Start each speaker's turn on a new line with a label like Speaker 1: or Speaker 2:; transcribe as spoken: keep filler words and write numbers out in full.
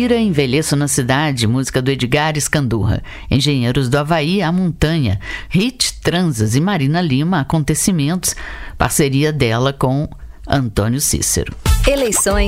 Speaker 1: Respira, Envelheço na Cidade, música do Edgar Escandurra. Engenheiros do Havaí, A Montanha. Hit, Transas e Marina Lima, Acontecimentos, parceria dela com Antônio Cícero.
Speaker 2: Eleições